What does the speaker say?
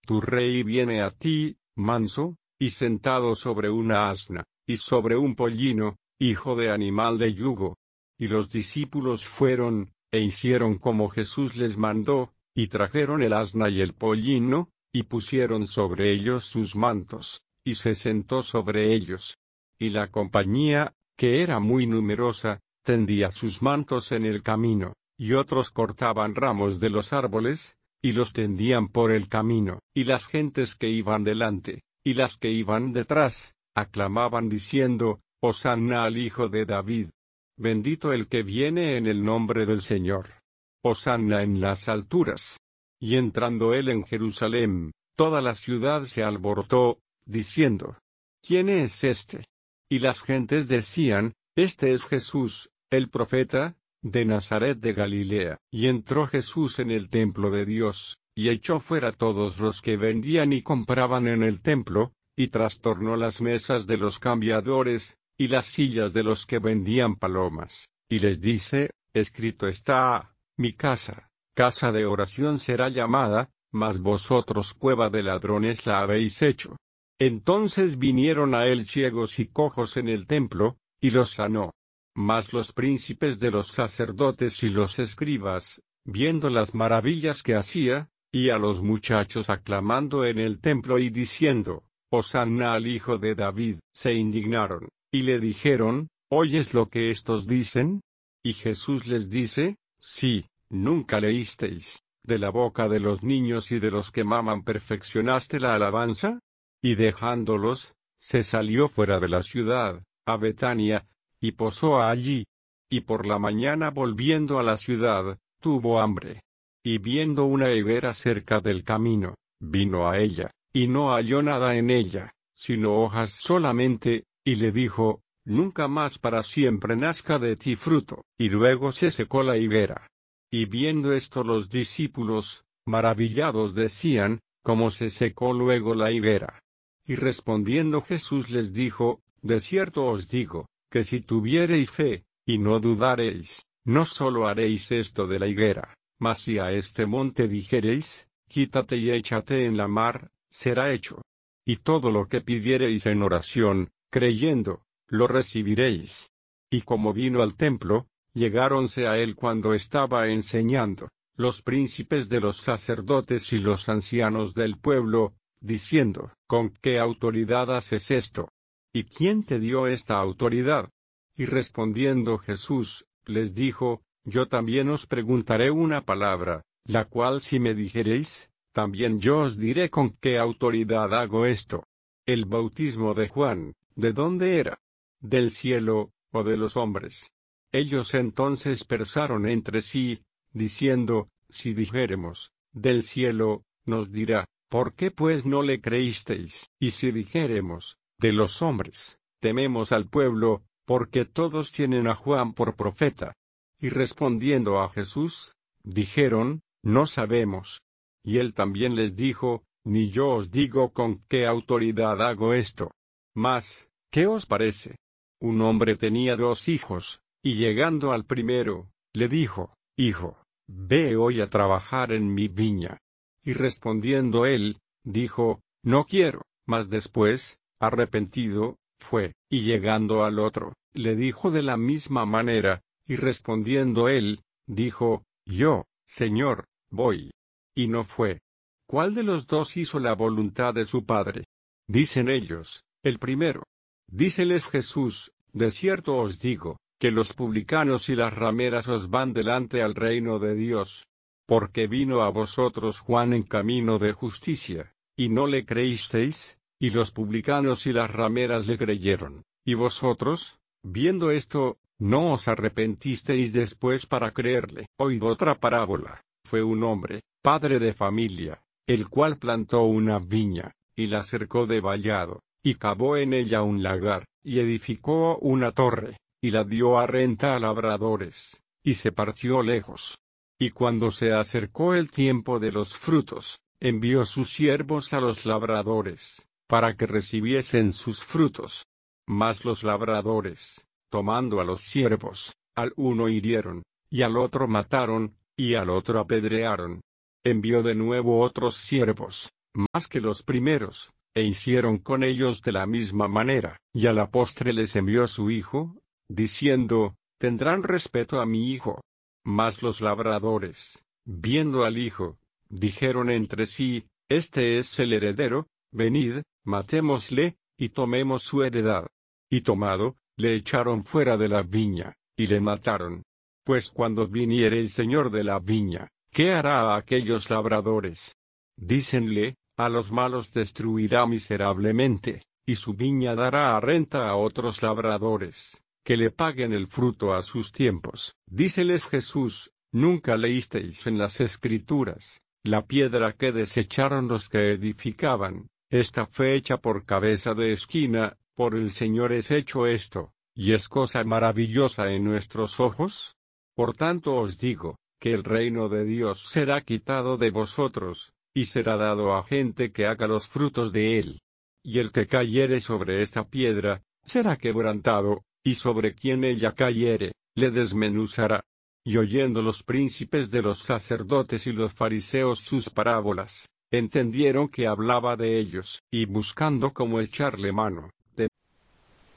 tu rey viene a ti, manso, y sentado sobre una asna, y sobre un pollino, hijo de animal de yugo. Y los discípulos fueron, e hicieron como Jesús les mandó, y trajeron el asna y el pollino, y pusieron sobre ellos sus mantos, y se sentó sobre ellos. Y la compañía, que era muy numerosa, tendía sus mantos en el camino, y otros cortaban ramos de los árboles, y los tendían por el camino, y las gentes que iban delante, y las que iban detrás, aclamaban diciendo, Hosanna al Hijo de David. Bendito el que viene en el nombre del Señor. Hosanna en las alturas. Y entrando él en Jerusalén, toda la ciudad se alborotó, diciendo, ¿quién es este? Y las gentes decían, este es Jesús, el profeta, de Nazaret de Galilea. Y entró Jesús en el templo de Dios, y echó fuera todos los que vendían y compraban en el templo, y trastornó las mesas de los cambiadores, y las sillas de los que vendían palomas, y les dice, escrito está, mi casa, casa de oración será llamada, mas vosotros cueva de ladrones la habéis hecho. Entonces vinieron a él ciegos y cojos en el templo, y los sanó. Mas los príncipes de los sacerdotes y los escribas, viendo las maravillas que hacía, y a los muchachos aclamando en el templo y diciendo, Hosanna al Hijo de David, se indignaron, y le dijeron, ¿oyes lo que estos dicen? Y Jesús les dice, sí, nunca leísteis, de la boca de los niños y de los que maman perfeccionaste la alabanza. Y dejándolos, se salió fuera de la ciudad, a Betania, y posó allí. Y por la mañana volviendo a la ciudad, tuvo hambre. Y viendo una higuera cerca del camino, vino a ella, y no halló nada en ella, sino hojas solamente, y le dijo, nunca más para siempre nazca de ti fruto. Y luego se secó la higuera. Y viendo esto los discípulos, maravillados decían, ¿cómo se secó luego la higuera? Y respondiendo Jesús les dijo, de cierto os digo, que si tuviereis fe, y no dudareis, no sólo haréis esto de la higuera, mas si a este monte dijereis, quítate y échate en la mar, será hecho. Y todo lo que pidiereis en oración, creyendo, lo recibiréis. Y como vino al templo, llegáronse a él cuando estaba enseñando, los príncipes de los sacerdotes y los ancianos del pueblo, diciendo, ¿con qué autoridad haces esto? ¿Y quién te dio esta autoridad? Y respondiendo Jesús, les dijo, yo también os preguntaré una palabra, la cual si me dijereis, también yo os diré con qué autoridad hago esto. El bautismo de Juan, ¿de dónde era? ¿Del cielo, o de los hombres? Ellos entonces pensaron entre sí, diciendo, si dijéremos, del cielo, nos dirá, ¿por qué pues no le creísteis? Y si dijéremos, de los hombres, tememos al pueblo, porque todos tienen a Juan por profeta. Y respondiendo a Jesús, dijeron, no sabemos. Y él también les dijo, ni yo os digo con qué autoridad hago esto. Mas, ¿qué os parece? Un hombre tenía 2 hijos, y llegando al primero, le dijo, Hijo, ve hoy a trabajar en mi viña. Y respondiendo él, dijo, no quiero. Mas después, arrepentido, fue, y llegando al otro, le dijo de la misma manera, y respondiendo él, dijo, yo, Señor, voy. Y no fue. ¿Cuál de los 2 hizo la voluntad de su padre? Dicen ellos, el primero. Díceles Jesús, de cierto os digo, que los publicanos y las rameras os van delante al reino de Dios. Porque vino a vosotros Juan en camino de justicia, y no le creísteis, y los publicanos y las rameras le creyeron. Y vosotros, viendo esto, no os arrepentisteis después para creerle. Oíd otra parábola. Fue un hombre, padre de familia, el cual plantó una viña, y la cercó de vallado, y cavó en ella un lagar, y edificó una torre, y la dio a renta a labradores, y se partió lejos. Y cuando se acercó el tiempo de los frutos, envió sus siervos a los labradores, para que recibiesen sus frutos. Mas los labradores, tomando a los siervos, al uno hirieron, y al otro mataron, y al otro apedrearon. Envió de nuevo otros siervos, más que los primeros, e hicieron con ellos de la misma manera. Y a la postre les envió a su hijo, diciendo, tendrán respeto a mi hijo. Mas los labradores, viendo al hijo, dijeron entre sí, este es el heredero, venid, matémosle, y tomemos su heredad. Y tomado, le echaron fuera de la viña, y le mataron. Pues cuando viniere el señor de la viña, ¿qué hará a aquellos labradores? Dícenle, a los malos destruirá miserablemente, y su viña dará a renta a otros labradores, que le paguen el fruto a sus tiempos. Díceles Jesús, ¿nunca leísteis en las Escrituras, la piedra que desecharon los que edificaban, esta fue hecha por cabeza de esquina, por el Señor es hecho esto, y es cosa maravillosa en nuestros ojos? Por tanto os digo, que el reino de Dios será quitado de vosotros, y será dado a gente que haga los frutos de él. Y el que cayere sobre esta piedra, será quebrantado, y sobre quien ella cayere, le desmenuzará. Y oyendo los príncipes de los sacerdotes y los fariseos sus parábolas, entendieron que hablaba de ellos, y buscando cómo echarle mano,